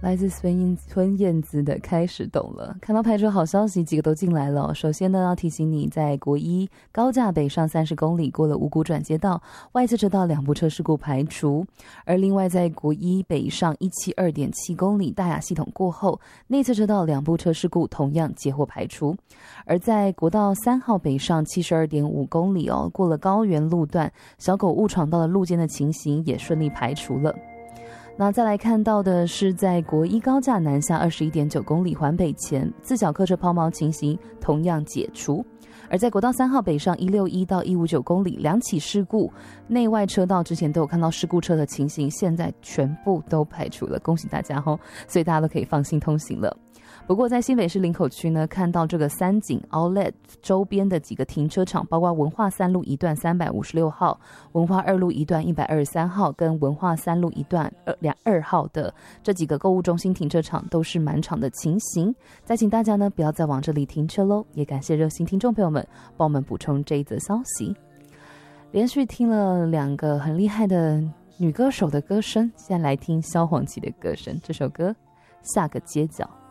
来自孙燕姿的开始懂了。看到排车好消息，几个都进来了。首先呢，要提醒你，在国一高架北上30公里过了五股转接道，外侧车道2部车事故排除。而另外在国一北上172.7公里大雅系统过后，内侧车道2部车事故同样截获排除。而在国道3号北上72.5公里过了高原路段，小狗误闯到了路肩的情形也顺利排除了。那再来看到的是，在国一高架南下21.9公里环北前，自小客车抛锚情形同样解除。而在国道3号北上161到159公里2起事故，内外车道之前都有看到事故车的情形，现在全部都排除了，恭喜大家所以大家都可以放心通行了。不过在新北市林口区呢，看到这个三井 Outlet 周边的几个停车场，包括文化3路一段356号、文化2路一段123号跟文化3路一段2号的这几个购物中心停车场都是满场的情形。再请大家呢不要再往这里停车咯，也感谢热心听众朋友们帮我们补充这一则消息。连续听了2个很厉害的女歌手的歌声，现在来听萧煌奇的歌声，这首歌下个街角。